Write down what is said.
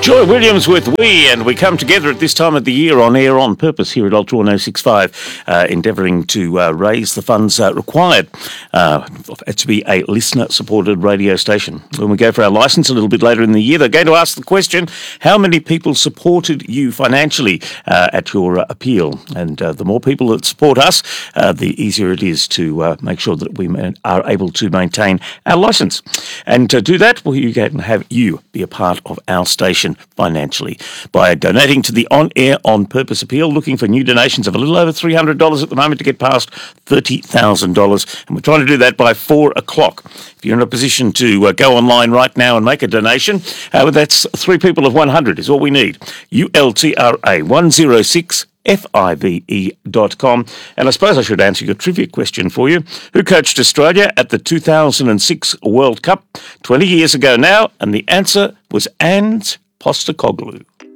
Joy Williams with We, and we come together at this time of the year on Air On Purpose here at Ultra 1065, endeavouring to raise the funds required to be a listener-supported radio station. When we go for our licence a little bit later in the year, they're going to ask the question, how many people supported you financially at your appeal? And the more people that support us, the easier it is to make sure that we are able to maintain our licence. And to do that, well, you can have you be a part of our station financially by donating to the On Air On Purpose appeal, looking for new donations of a little over $300 at the moment to get past $30,000. And we're trying to do that by 4 o'clock. If you're in a position to go online right now and make a donation, that's 3 people of 100 is all we need. ULTRA 106 FIVE.com. And I suppose I should answer your trivia question for you. Who coached Australia at the 2006 World Cup 20 years ago now? And the answer was Ange Postecoglou.